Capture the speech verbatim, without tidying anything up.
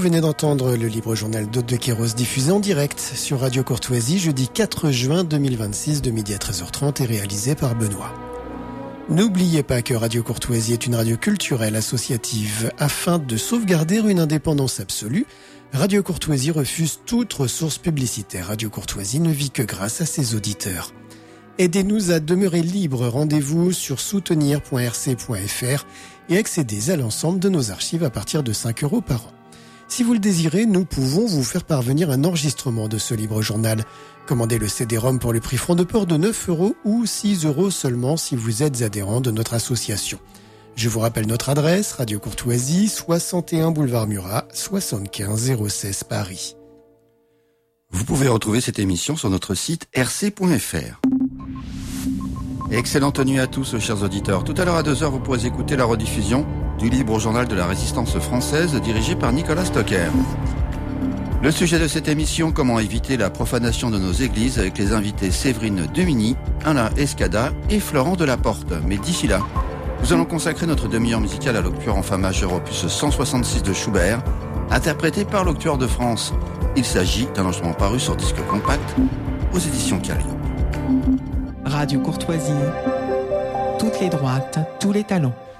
venez d'entendre le libre journal d'Aude de Queyros diffusé en direct sur Radio Courtoisie jeudi quatre juin deux mille vingt-six de midi à treize heures trente et réalisé par Benoît. N'oubliez pas que Radio Courtoisie est une radio culturelle associative. Afin de sauvegarder une indépendance absolue, Radio Courtoisie refuse toute ressource publicitaire. Radio Courtoisie ne vit que grâce à ses auditeurs. Aidez-nous à demeurer libre. Rendez-vous sur soutenir point r c point f r et accédez à l'ensemble de nos archives à partir de cinq euros par an. Si vous le désirez, nous pouvons vous faire parvenir un enregistrement de ce libre journal. Commandez le C D-ROM pour le prix franc de port de neuf euros ou six euros seulement si vous êtes adhérent de notre association. Je vous rappelle notre adresse, Radio Courtoisie, soixante et un boulevard Murat, soixante-quinze zéro seize Paris. Vous pouvez retrouver cette émission sur notre site r c point f r. Excellente nuit à tous, chers auditeurs. Tout à l'heure à deux heures, vous pourrez écouter la rediffusion du libre journal de la résistance française dirigé par Nicolas Stocker. Le sujet de cette émission, comment éviter la profanation de nos églises, avec les invités Séverine Demini, Alain Escada et Florent Delaporte. Mais d'ici là, nous allons consacrer notre demi-heure musicale à l'Octuor en fa majeur opus cent soixante-six de Schubert, interprété par l'Octuor de France. Il s'agit d'un enregistrement paru sur disque compact aux éditions Calliope. Radio Courtoisie, toutes les droites, tous les talents.